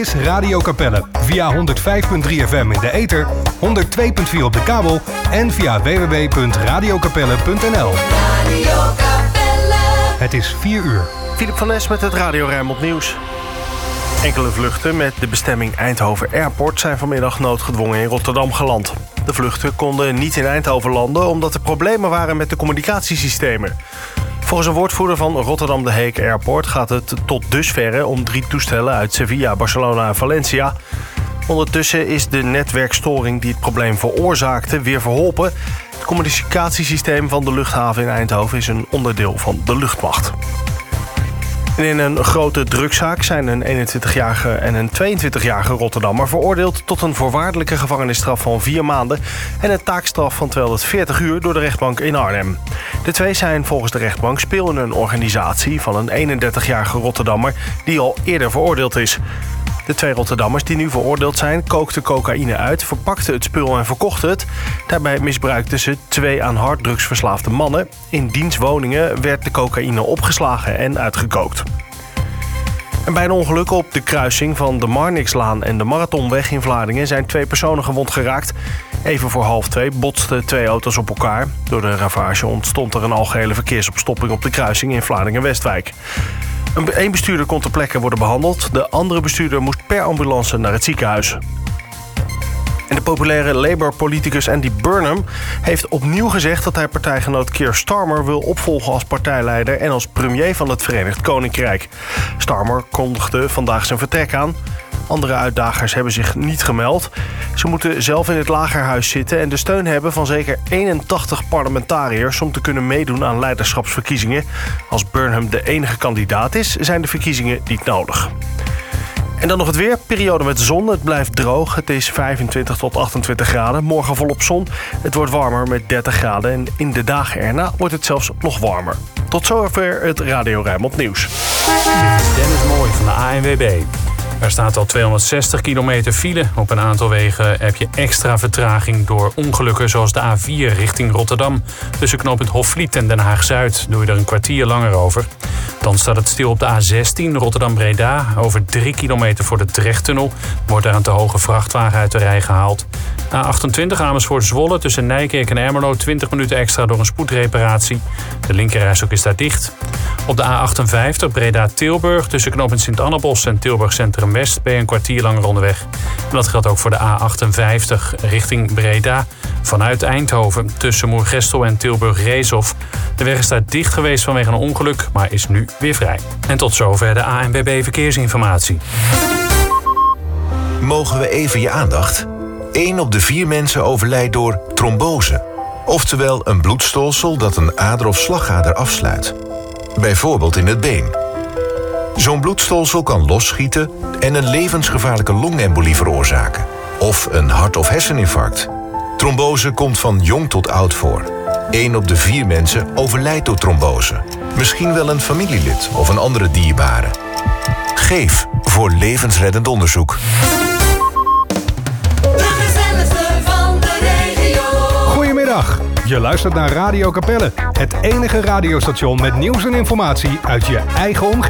is Radio Capelle. Via 105.3 FM in de ether, 102.4 op de kabel en via www.radiocapelle.nl. Radio Capelle. Het is 4 uur. Philip van Nes met het Radio Rijnmond Nieuws. Enkele vluchten met de bestemming Eindhoven Airport zijn vanmiddag noodgedwongen in Rotterdam geland. De vluchten konden niet in Eindhoven landen omdat er problemen waren met de communicatiesystemen. Volgens een woordvoerder van Rotterdam de Heek Airport gaat het tot dusverre om 3 toestellen uit Sevilla, Barcelona en Valencia. Ondertussen is de netwerkstoring die het probleem veroorzaakte weer verholpen. Het communicatiesysteem van de luchthaven in Eindhoven is een onderdeel van de luchtmacht. En in een grote drugszaak zijn een 21-jarige en een 22-jarige Rotterdammer veroordeeld tot een voorwaardelijke gevangenisstraf van 4 maanden en een taakstraf van 240 uur door de rechtbank in Arnhem. De twee zijn volgens de rechtbank speel in een organisatie van een 31-jarige Rotterdammer die al eerder veroordeeld is. De 2 Rotterdammers die nu veroordeeld zijn kookten cocaïne uit, verpakten het spul en verkochten het. Daarbij misbruikten ze 2 aan harddrugs verslaafde mannen. In diens woningen werd de cocaïne opgeslagen en uitgekookt. En bij een ongeluk op de kruising van de Marnixlaan en de Marathonweg in Vlaardingen zijn 2 personen gewond geraakt. Even voor 1:30 botsten 2 auto's op elkaar. Door de ravage ontstond er een algehele verkeersopstopping op de kruising in Vlaardingen-Westwijk. Een bestuurder kon ter plekke worden behandeld. De andere bestuurder moest per ambulance naar het ziekenhuis. En de populaire Labour-politicus Andy Burnham heeft opnieuw gezegd dat hij partijgenoot Keir Starmer wil opvolgen als partijleider en als premier van het Verenigd Koninkrijk. Starmer kondigde vandaag zijn vertrek aan. Andere uitdagers hebben zich niet gemeld. Ze moeten zelf in het lagerhuis zitten en de steun hebben van zeker 81 parlementariërs om te kunnen meedoen aan leiderschapsverkiezingen. Als Burnham de enige kandidaat is, zijn de verkiezingen niet nodig. En dan nog het weer. Periode met zon. Het blijft droog. Het is 25 tot 28 graden. Morgen volop zon. Het wordt warmer met 30 graden. En in de dagen erna wordt het zelfs nog warmer. Tot zover het Radio Rijnmond Nieuws. Dit is Dennis Mooi van de ANWB. Er staat al 260 kilometer file. Op een aantal wegen heb je extra vertraging door ongelukken zoals de A4 richting Rotterdam. Tussen knooppunt Hofvliet en Den Haag-Zuid doe je er een kwartier langer over. Dan staat het stil op de A16 Rotterdam-Breda. Over 3 kilometer voor de Drechttunnel wordt daar een te hoge vrachtwagen uit de rij gehaald. A28 Amersfoort-Zwolle tussen Nijkerk en Ermelo 20 minuten extra door een spoedreparatie. De linkerrijstrook is daar dicht. Op de A58 Breda-Tilburg tussen knooppunt Sint-Annabos en Tilburg Centrum West ben je een kwartier langer onderweg. En dat geldt ook voor de A58 richting Breda. Vanuit Eindhoven tussen Moergestel en Tilburg-Reeshof. De weg is daar dicht geweest vanwege een ongeluk, maar is nu weer vrij. En tot zover de ANWB Verkeersinformatie. Mogen we even je aandacht? 1 op de 4 mensen overlijdt door trombose. Oftewel een bloedstolsel dat een ader of slagader afsluit. Bijvoorbeeld in het been. Zo'n bloedstolsel kan losschieten en een levensgevaarlijke longembolie veroorzaken. Of een hart- of herseninfarct. Trombose komt van jong tot oud voor. 1 op de 4 mensen overlijdt door trombose. Misschien wel een familielid of een andere dierbare. Geef voor levensreddend onderzoek. De gezelligste van de regio. Goedemiddag. Je luistert naar Radio Capelle. Het enige radiostation met nieuws en informatie uit je eigen omgeving.